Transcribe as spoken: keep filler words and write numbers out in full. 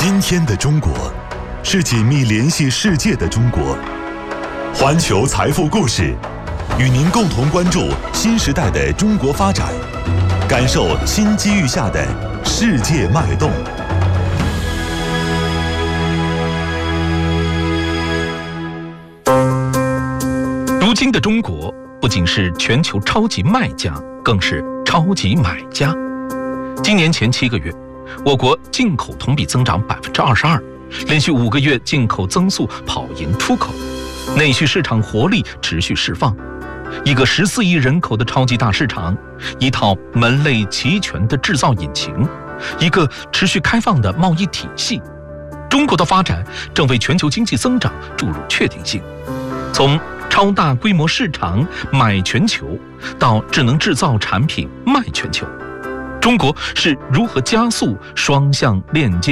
今天的中国，是紧密联系世界的中国。环球财富故事，与您共同关注新时代的中国发展，感受新机遇下的世界脉动。 如今的中国不仅是全球超级卖家，更是超级买家。今年前七个月，我国进口同比增长百分之二十二，连续五个月进口增速跑赢出口，内需市场活力持续释放。一个十四亿人口的超级大市场，一套门类齐全的制造引擎，一个持续开放的贸易体系，中国的发展正为全球经济增长注入确定性。从超大规模市场买全球，到智能制造产品卖全球，中国是如何加速双向链接